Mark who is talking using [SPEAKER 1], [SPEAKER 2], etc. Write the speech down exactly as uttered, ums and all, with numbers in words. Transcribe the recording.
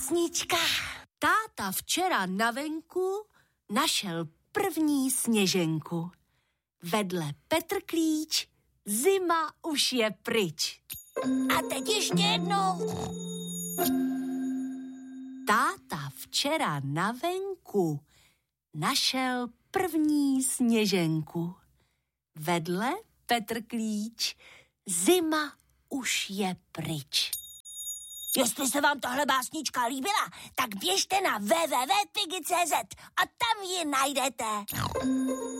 [SPEAKER 1] básnička. Táta včera na venku našel první sněženku. Vedle Petr Klíč, zima už je pryč.
[SPEAKER 2] A teď ještě jednou.
[SPEAKER 1] Táta včera na venku našel první sněženku. Vedle Petr Klíč, zima už je pryč.
[SPEAKER 2] Jestli se vám tohle básnička líbila, tak běžte na w w w tečka pigi tečka c z a tam ji najdete.